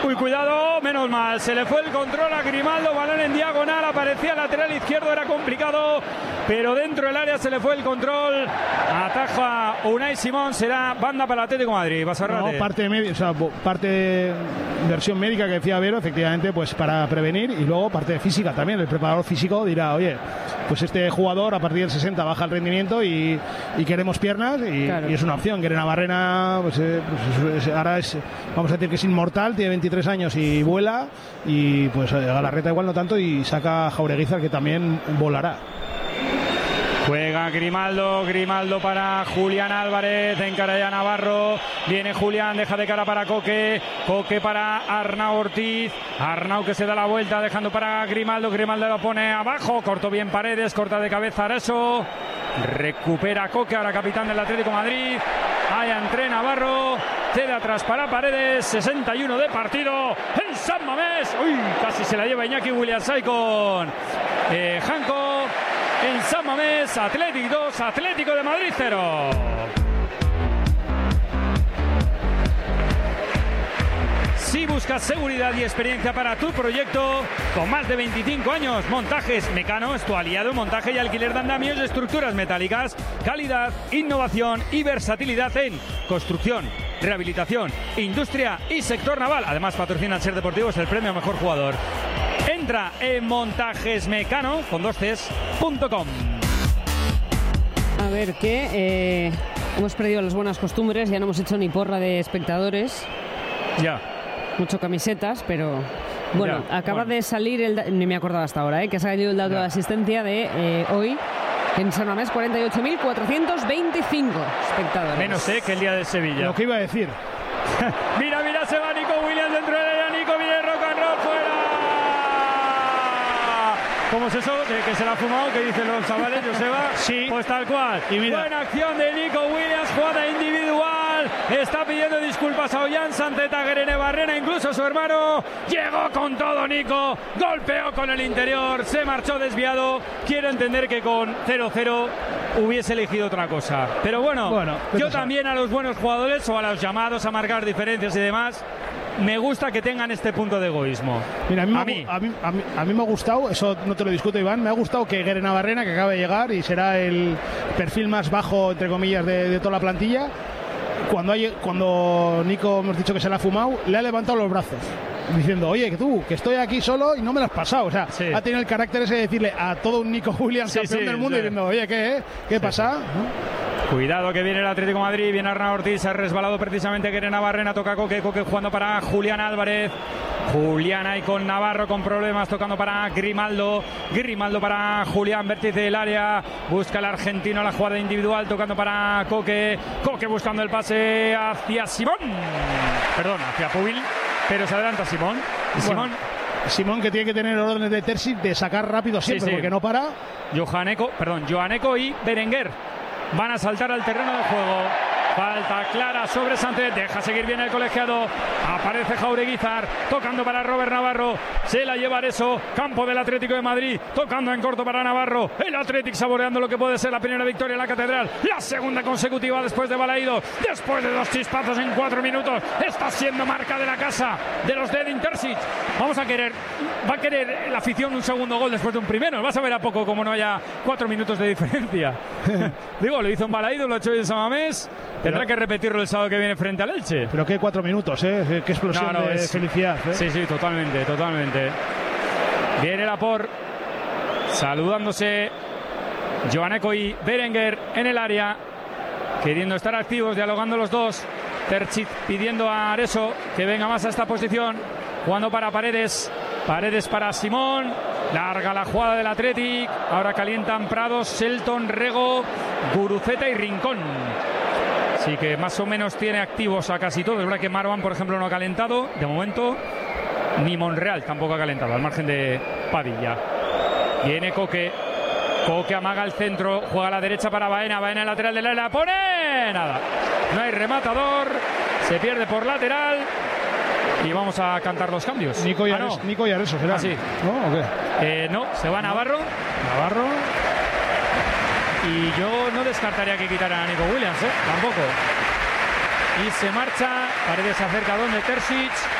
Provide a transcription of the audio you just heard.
Uy, cuidado, menos mal, se le fue el control a Grimaldo, balón en diagonal, aparecía lateral izquierdo, era complicado, pero dentro del área se le fue el control, ataja Unai Simón, será banda para el Atlético de Madrid. Basarrate. No, parte versión médica que decía Vero, efectivamente, pues para prevenir, y luego parte física también. El preparador físico dirá, oye, pues este jugador a partir del 60 baja el rendimiento y queremos piernas, y es una opción. Guerenabarrena, pues ahora vamos a decir que es inmortal, tiene 23 años y vuela, y pues Galarreta igual no tanto, y saca a Jaureguizar, que también volará. Juega Grimaldo para Julián Álvarez, encara ya Navarro, viene Julián, deja de cara para Coque para Arnau Ortiz, Arnau que se da la vuelta dejando para Grimaldo lo pone abajo, cortó bien Paredes, corta de cabeza Areso, recupera Coque, ahora capitán del Atlético de Madrid, allá entre Navarro, cede atrás para Paredes, 61 de partido en San Mamés, uy, casi se la lleva Iñaki Williams ahí con Janko. En San Mamés, Athletic 2, Atlético de Madrid 0. Si buscas seguridad y experiencia para tu proyecto, con más de 25 años, Montajes Mecano es tu aliado en montaje y alquiler de andamios y estructuras metálicas. Calidad, innovación y versatilidad en construcción, rehabilitación, industria y sector naval. Además, patrocina el Ser Deportivo, es el premio a mejor jugador. Entra en montajesmecano con 2cs.com. A ver, que hemos perdido las buenas costumbres, ya no hemos hecho ni porra de espectadores. Ya. Mucho camisetas, pero bueno, acaba de salir ni me acordaba hasta ahora, que ha salido el dato de asistencia de hoy. En San Mamés, 48.425 espectadores. Menos que el día de Sevilla. Lo que iba a decir. Mira, se va Nico Williams dentro de ella. Nico viene rock and roll fuera. ¿Cómo es eso? ¿Que se la ha fumado? ¿Qué dicen los chavales, Joseba? Sí. Pues tal cual. Y mira. Buena acción de Nico Williams, jugada individual. Está pidiendo disculpas a Ollán Santeta, Guerenabarrena, incluso su hermano. Llegó con todo Nico. Golpeó con el interior. Se marchó desviado. Quiero entender que con 0-0 hubiese elegido otra cosa. Pero bueno yo también a los buenos jugadores o a los llamados a marcar diferencias y demás, me gusta que tengan este punto de egoísmo. Mira, a mí me ha gustado, eso no te lo discuto, Iván, me ha gustado que Guerenabarrena, que acaba de llegar y será el perfil más bajo, entre comillas, de toda la plantilla, cuando Nico hemos dicho que se la ha fumado, le ha levantado los brazos diciendo, oye, que estoy aquí solo y no me lo has pasado. O sea, ha tenido el carácter ese de decirle a todo un Nico Williams, campeón del mundo, diciendo, oye, ¿qué pasa? ¿No? Cuidado que viene el Atlético de Madrid, viene Arnau Ortiz, se ha resbalado precisamente Guerenabarrena, toca Coque jugando para Julián Álvarez. Julián ahí con Navarro con problemas, tocando para Grimaldo para Julián, vértice del área, busca el argentino la jugada individual, tocando para Coque buscando el pase hacia hacia Pubil, pero se adelanta Simón. Simón que tiene que tener órdenes de Terzic de sacar rápido siempre, porque no para. Joaneco y Berenguer van a saltar al terreno de juego. Falta clara sobre Sánchez, deja seguir bien el colegiado, aparece Jaureguizar, tocando para Robert Navarro, se la lleva Areso, campo del Atlético de Madrid, tocando en corto para Navarro, el Atlético saboreando lo que puede ser la primera victoria en la Catedral, la segunda consecutiva después de Balaído, después de 2 chispazos en 4 minutos, está siendo marca de la casa de los de Edin Terzic. Va a querer la afición un segundo gol después de un primero, vas a ver a poco como no haya 4 minutos de diferencia. Digo, lo hizo en Balaído, lo ha hecho hoy en San Mamés. Tendrá que repetirlo el sábado que viene frente al Elche. Pero qué 4 minutos, qué explosión de felicidad. Sí, totalmente. Viene Laporte saludándose, Joaneco y Berenguer en el área, queriendo estar activos, dialogando los dos. Terzic pidiendo a Areso que venga más a esta posición, jugando para Paredes para Simón, larga la jugada del Athletic, ahora calientan Prados, Selton, Rego, Guruceta y Rincón. Así que más o menos tiene activos a casi todos. Es verdad que Marwan, por ejemplo, no ha calentado de momento, ni Monreal tampoco ha calentado, al margen de Padilla. Viene Coque amaga el centro, juega a la derecha para Baena el lateral del área, la pone, nada, no hay rematador, se pierde por lateral y vamos a cantar los cambios. Nico y Areso será. Sí. ¿No? ¿O qué? No, se va Navarro. Y yo no descartaría que quitaran a Nico Williams, tampoco. Y se marcha, Paredes se acerca donde Terzic.